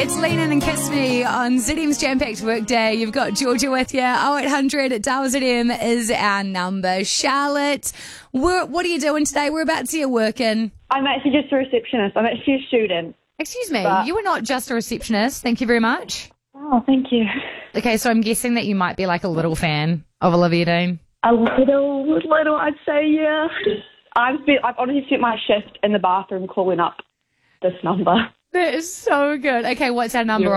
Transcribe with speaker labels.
Speaker 1: It's Lean In and Kiss Me on ZM's Jam-Packed Workday. You've got Georgia with you. 0800 Dial ZM is our number. Charlotte, what are you doing today? Whereabouts are you working?
Speaker 2: I'm actually just a receptionist. I'm actually a student.
Speaker 1: Excuse me,
Speaker 2: But-
Speaker 1: you are not just a receptionist. Thank you very much.
Speaker 2: Oh, thank you.
Speaker 1: Okay, so I'm guessing that you might be like a little fan of Olivia Dean.
Speaker 2: A little, I'd say, yeah. I've honestly spent my shift in the bathroom calling up this number.
Speaker 1: That is so good. Okay, what's our number?